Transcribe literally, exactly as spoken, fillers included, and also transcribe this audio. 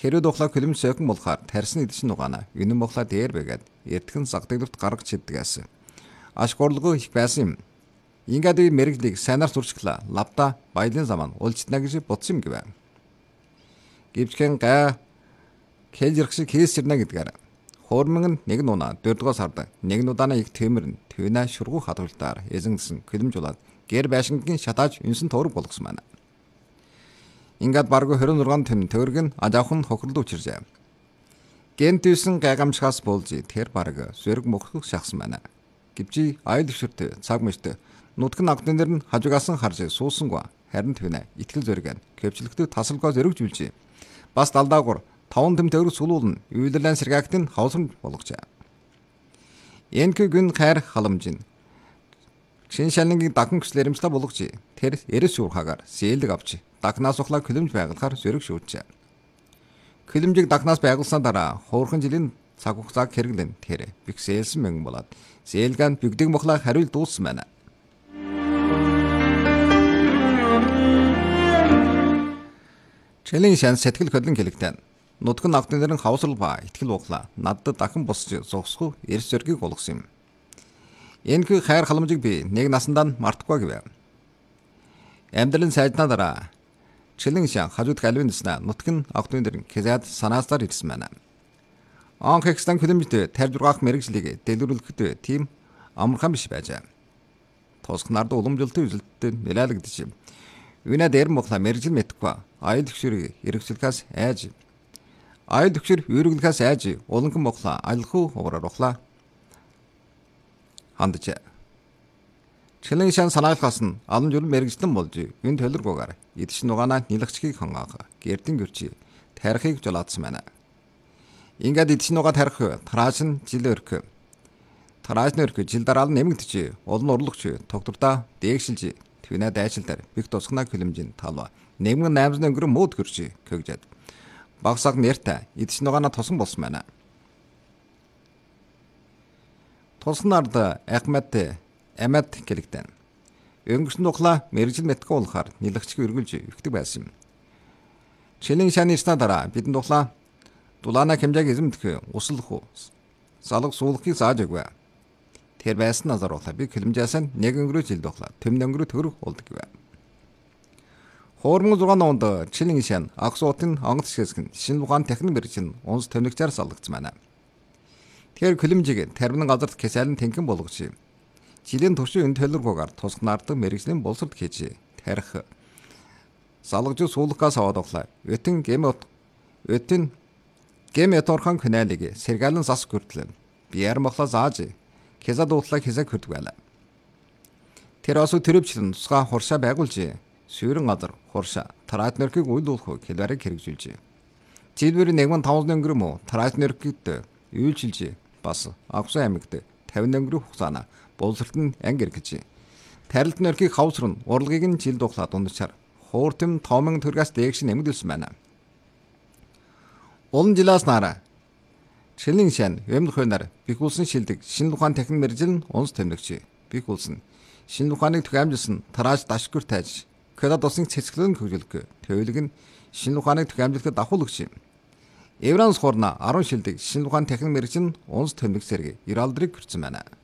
тэр духла хөлөм сөкөн болохоор тарсны эдшин нугаана үнэн бохла дээр байгаад эртхэн загтагдварт гаргаж чиддгээс аш горлого их байсан юм. Ингээд би мэрэгдлийг сайнаар сурчглаа. Лавда баялын заман улжтна гэж бодсон юм гэвэ. Гівчхэн га кэлжирхши кэсэрнэ гэдгээр хормон нэг нуна дөрөвдүгээр сард нэг нудаана их тэмэрн төвнэ шургуу хадгалдаар эзэнгсэн хөлөмжуулаад гэр байшингийн шатааж үнсэн товрог болгосон байна. Ингээд баргүй хорин нургаан тэм төргөн ажаахан хохирлоо учиржээ. Гэнтүйсэн гайгамшгаас болж тэр бараг зэрэг мөхөх шахсан байна. Гівчи айл өвшөртөө цаг мөштө нутгын агтнэр нь хажуугаас харж суусангаа харин төвнэ итгэл зэрэг кэвчлэгтээ тасалгаа зэрэгжүүлжээ. Бас далдаагур таван тэм төгрөг сулуулна үйлдэлэн сэргаагтын хавсан болгожээ. Энхэ гүн хайр халамжин шиншалнгийн дахин хүслэримслэ болгожээ. Тэр эрэс шуурхагаар сээлэг авч дахнаас ухлаа хөлөмж байгалахаар зэрэг шүүрчээ. Хөлөмжийг дахнаас байгуулсан дараа хуурхан жилийн цаг хугацааг хэрэглэн тэр биксэлсэн мэн болоод сээлгэн бүгдэг мохлаа хариул дууссан байна. Чэлэн шан сэтгэл хөдлөн хэлэгтэн нутгын автонэрэн хавсрал ба итгэл углаа надад дахин босч зогсох эрс зөргийг болгосон юм. Энэхүү хайр халамжийг би нэг насандаа нь мартахгүй гэвэ. Амьдралын сайднаа дараа Чэлэн шан хажууд галвинснаа нутгын автонэрэн кезад санаастаар ирсэн байна. Анхэгстан хөлөмжтэй тарж ургаах мэрэгжлийг дэлгэрүүлэхэд тийм амархан биш байжээ. Тосгонард уламжлалтын үзэлтэд нэлээлэгдэж юм. Үнэ дээр мохла мэрэгжил мэдхгүй айл төгшөрийг эргэжлэхээс айж айл төгшөр үүргэлэхээс айж уланхан мохла айлхуу уураар ухлаа хандж. Чэлэн шан санаалхаас нь алан журам мэрэгжлэн болж энэ төлөргөөр эдшин нугаанаа нилагчгийг хангаах гэрдэн гэрчи тарихыг жолоодсон байна. Ингээд эдшин нугаа тарих тарааш нь жил өрх тарааш нь өрх жил дараа нь нэмэгдэж олон урлагч тогтвордоо дээгшилж төвнэ дайчилдар бих тусгнаа хөлөмжийн талва нэгэн наймсан өнгөрөө мод гэрчи көгжээд багсаг нэртэ эдшин нугаанаа тусан болсон байна. Тусгнард Ахмад Амад гэлэгдэн өнгөрсөн тухлаа мэрэгжил мэдгүй болохоор нилагчиг өргөлж өгдөг байсан юм. Чэлэн шаны ирсна дараа бидэн тухлаа дулаана хэмжээг эзэмдэх услах залг суулгахыг зааж өгвэ. Тэр байсан назар ухлаа би хөлөмжөөс нэг өнгөрөө жил тухлаа төмн өнгөрөө төгрөг болдог гэвэ. Хормон зургаан онд Чэлэн шан агсуутын онгоц шгэсгэн шинэ ухаан техник мэрэгжил унс төвнөгчээр салгацсан байна. Тэр хөлөмжийг тарбины газарт кэсэлэн тэнхэн болгож жилийн туршийн энэ төлөвлөгөөгөр тусгнаард мэрэгжлийн боловсрол хийж тарих салгаж суулгахаас аваад оглаа. Өтөн гемот өтөн геметорхон хөнээлийг сэргэлэн зас хүртлэн биер мохлоо зааж кезад уутлаа хэсэг хүрдэг байлаа. Тэр осо төрөвчлэн тусгай хуршаа байгуулж сүүрэн газар хуршаа тараат нөрхийг үйлдүүлэх хэлбэрийг хэрэгжүүлжээ. Жилбэр нэгэн таван өнгөрөм үү тараат нөрхөд үйлчилж бас Агсуу аймагт тавин өнгөрөх хугацаана боловсролт анги эргэж. Тарилт нөрхийг хавсрын урлагийг нь жил духлаа дундчаар хууртым томон төргөөс дээгш нэмэгдүүлсэн байна. Олон жилээс нараа Чэлэн шан эмнэх хойноор бих улсын шилдэг шинэ ухаан техник мэрэгжил нь унс тэмдэгч. Бих улсын шинэ ухааныг түгээмжилсэн тарааж дашгүр тайж кодад усын цэцгэлэн хөгжүүлэх төвлөг нь шинэ ухааныг түгээмжлэхэд давхуулагч юм. Евранс хорна арван шилдэг шинэ ухаан техник мэрэгжил нь унс тэмдэг зэрэг иралдрыг хүртсэн байна.